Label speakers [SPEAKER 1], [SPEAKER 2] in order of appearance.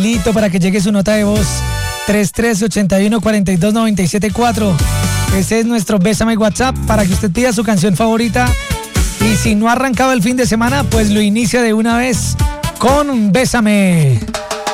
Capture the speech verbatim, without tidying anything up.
[SPEAKER 1] Listo para que llegue su nota de voz. tres tres ocho uno cuatro dos nueve siete cuatro. Ese es nuestro Bésame WhatsApp para que usted pida su canción favorita. Y si no ha arrancado el fin de semana, pues lo inicia de una vez con un Bésame.